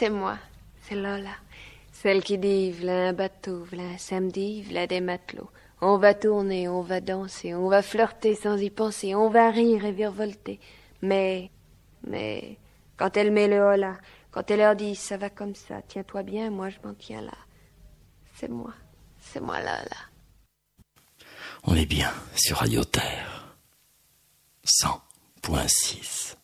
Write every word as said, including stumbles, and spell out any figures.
c'est moi, c'est Lola. Celle qui dit, v'là un bateau, v'là un samedi, v'là des matelots. On va tourner, on va danser, on va flirter sans y penser, on va rire et virevolter. Mais, mais, quand elle met le hola, quand elle leur dit, ça va comme ça, tiens-toi bien, moi je m'en tiens là. C'est moi, c'est moi Lola. On est bien sur Radio Terre. cent point six.